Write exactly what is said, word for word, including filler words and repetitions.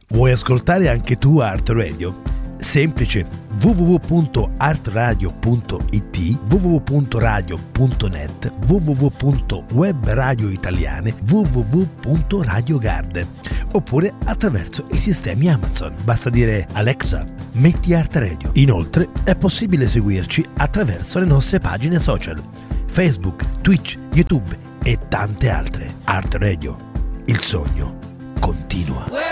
Vuoi ascoltare anche tu Art Radio? Semplice, w w w punto art radio punto i t, w w w punto radio punto net, w w w punto web radio italiane, w w w punto radio garden, oppure attraverso i sistemi Amazon. Basta dire Alexa, metti Art Radio. Inoltre è possibile seguirci attraverso le nostre pagine social, Facebook, Twitch, YouTube e tante altre. Art Radio, il sogno continua.